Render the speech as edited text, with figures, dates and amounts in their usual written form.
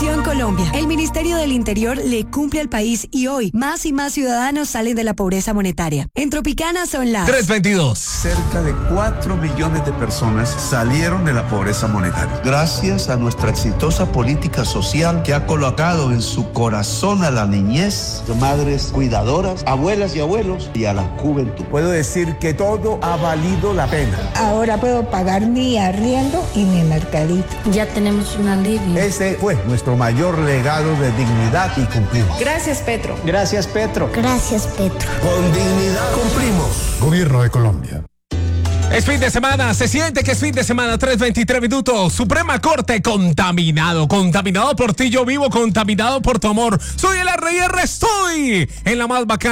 Atención Colombia, el Ministerio del Interior le cumple al país y hoy más y más ciudadanos salen de la pobreza monetaria. En Tropicana son las 3:22. Cerca de 4 millones de personas salieron de la pobreza monetaria. Gracias a nuestra exitosa política social que ha colocado en su corazón a la niñez, madres cuidadoras, abuelas y abuelos y a la juventud. Puedo decir que todo ha valido la pena. Ahora puedo pagar mi arriendo y mi mercadito. Ya tenemos un alivio. Ese fue nuestro mayor legado de dignidad y cumplimos. Gracias, Petro. Gracias, Petro. Gracias, Petro. Con dignidad cumplimos. Gobierno de Colombia. Es fin de semana, se siente que es fin de semana, 3:23 minutos. Suprema Corte, contaminado por ti, yo vivo contaminado por tu amor. Soy el R&R, estoy en la más bacana.